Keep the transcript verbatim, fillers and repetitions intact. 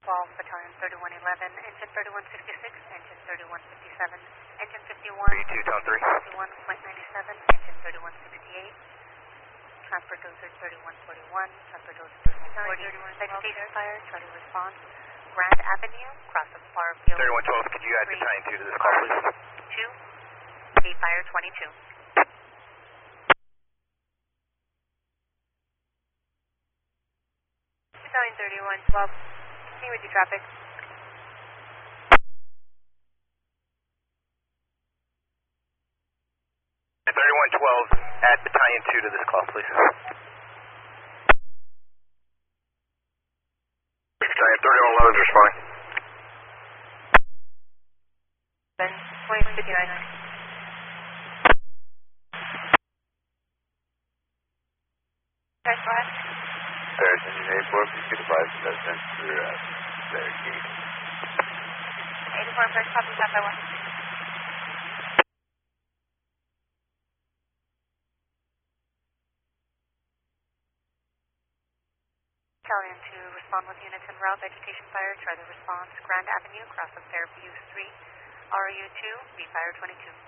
twelve, Battalion thirty-one eleven, Engine thirty-one sixty-six, Engine thirty-one fifty-seven, Engine fifty-one, B two, Tone three. fifty-one point nine seven, Engine thirty-one sixty-eight, Transport dozer thirty-one forty-one, Transport dozer thirty-one forty, vegetation fire, Charlie response, Grand Avenue, cross of far field. thirty-one twelve, could you add Battalion two to this call, please? two, B fire twenty-two. Battalion thirty-one twelve, continue with your traffic. thirty-one twelve, add Battalion two to this call, please. Battalion thirty-one eleven is responding. Then, twenty fifty-nine. Guys, go ahead. Paris Engine eighty-four, please get advised that sent through uh, their gate. eighty-four, first copy, five by one. Battalion to respond with units en route, vegetation fire, try the response, Grand Avenue, cross of Fairview Street, R U two, B fire twenty-two.